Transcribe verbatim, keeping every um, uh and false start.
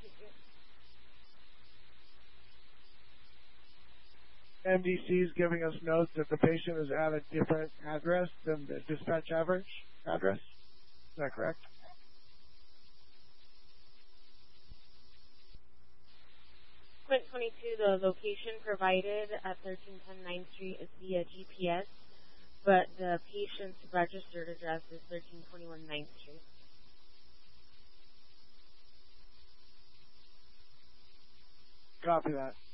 M D C is giving us notes that the patient is at a different address than the dispatch average address. Is that correct? Quint twenty-two, the location provided at thirteen ten ninth Street is via G P S, but the patient's registered address is thirteen twenty-one ninth Street. Copy that.